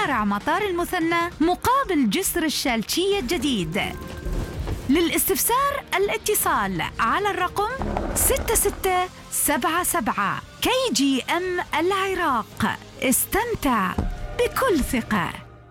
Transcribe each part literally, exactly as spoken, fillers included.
شارع مطار المثنى مقابل جسر الشالشية الجديد. للاستفسار الاتصال على الرقم ستة ستة سبعة سبعة. كي جي أم العراق، استمتع بكل ثقة.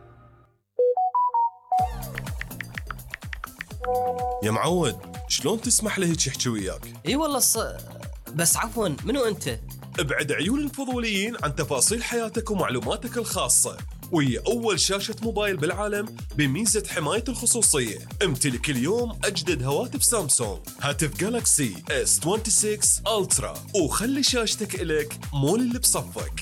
يا معود، شلون تسمح لي هيك يحكي وياك؟ اي والله الص... بس عفوا، منو انت؟ ابعد عيون الفضوليين عن تفاصيل حياتك ومعلوماتك الخاصة، وهي أول شاشة موبايل بالعالم بميزة حماية الخصوصية. امتلك اليوم أجدد هواتف سامسونج، هاتف جالاكسي إس ستة وعشرين ألترا، وخلي شاشتك إلك مول اللي بصفك.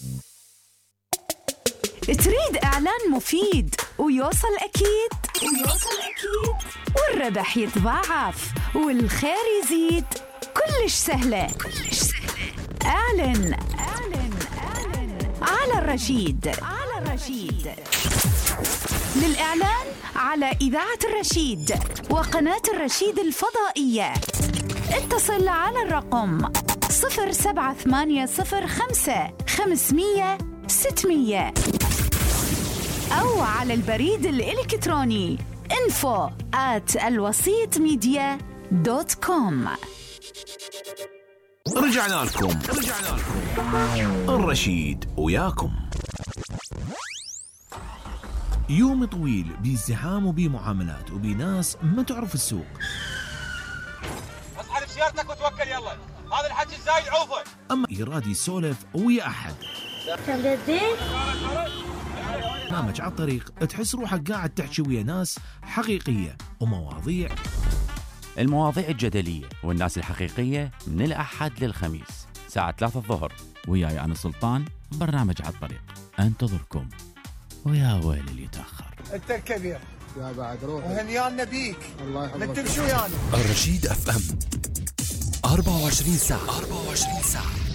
تريد إعلان مفيد ويوصل أكيد ويوصل أكيد والربح يتضاعف والخير يزيد؟ كلش سهلة كلش سهلة. اعلن اعلن اعلن على الرشيد على الرشيد. للإعلان على إذاعة الرشيد وقناة الرشيد الفضائية اتصل على الرقم صفر سبعة ثمانية صفر خمسة خمسمية ستمية أو على البريد الإلكتروني info at الوسيط ميديا دوت كوم. رجعنا لكم رجعنا لكم الرشيد وياكم. يوم طويل بازدحام وبمعاملات وبناس ما تعرف السوق. اصحى بسيارتك وتوكل يلا، هذا الحكي الزايد عوفه. اما يراد يسولف ويا احد برنامج على الطريق تحس روحك قاعد تحكي ويا ناس حقيقية ومواضيع. المواضيع الجدلية والناس الحقيقية من الأحد للخميس ساعة ثلاثة الظهر، وياي أنا سلطان برنامج على الطريق. أنتظركم ويا ويل اللي يتأخر. أنت الكبير يا بعد روح وهنيانا بيك. الله يحفظك. نكتب شو يعني. الرشيد اف ام أربعة وعشرين ساعة أربعة وعشرين ساعة.